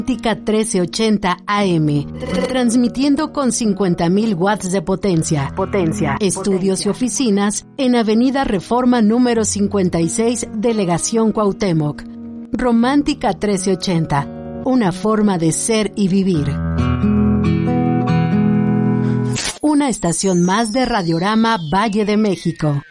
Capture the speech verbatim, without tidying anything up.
trece ochenta A M, transmitiendo con cincuenta mil watts de potencia. Potencia. Estudios potencia. Y oficinas en Avenida Reforma número cincuenta y seis, Delegación Cuauhtémoc. Romántica trece ochenta, una forma de ser y vivir. Una estación más de Radiorama Valle de México.